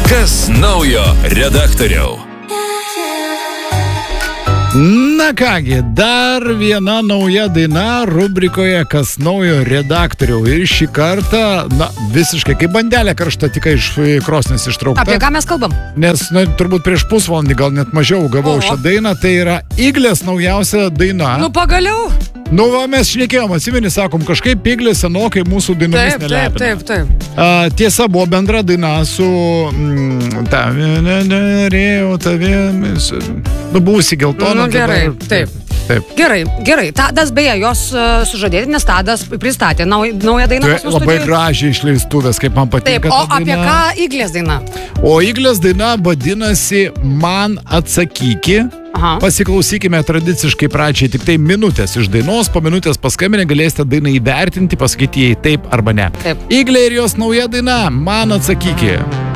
Kas naujo redaktoriau? Na kągi, dar viena nauja daina rubrikoje Kas naujo redaktoriau. Ir šį kartą, visiškai kaip bandelė karšta, tik iš krosnės ištraukta. Apie ką mes kalbam? Nes, turbūt prieš pusvalandį, gal net mažiau gavau šią dainą. Tai yra Iglės naujausia daina. Pagaliau. Mes šnekėjom, atsimeni, sakom, kažkaip Iglė senokai mūsų dainomis nelepina. Taip. Tiesa, buvo bendra daina su norėjau tavėmis. Buvusi geltona. Gerai, taip. Gerai. Tadas, beje, jos sužadėtinis Tadas pristatė naują dainą pas mus labai studijoje. gražiai išleistuvės, kaip man patinka. Taip, o apie ką Iglės daina? O Iglės daina vadinasi Man atsakyki. Pasiklausykime tradiciškai pradžiai tik tai minutės iš dainos, po minutės paskambinę galėsite dainą įvertinti, pasakyti jai taip arba ne. Taip. Iglė ir jos nauja daina Man atsakyki.